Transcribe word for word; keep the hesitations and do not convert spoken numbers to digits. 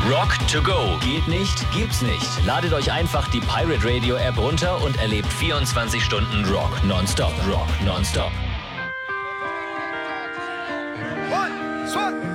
Rock to go. Geht nicht, gibt's nicht. Ladet euch einfach die Pirate Radio App runter und erlebt vierundzwanzig Stunden Rock nonstop. Rock nonstop. One, two.